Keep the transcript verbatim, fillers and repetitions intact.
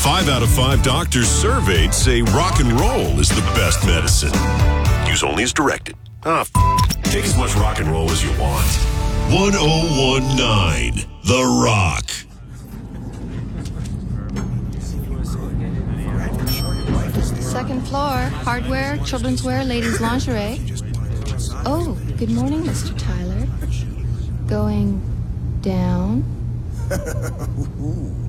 Five out of five doctors surveyed say rock and roll is the best medicine. Use only as directed. Ah, f- take as much rock and roll as you want. one oh one nine The Rock. Second floor, hardware, children's wear, ladies' lingerie. Oh, good morning, Mister Tyler. Going down?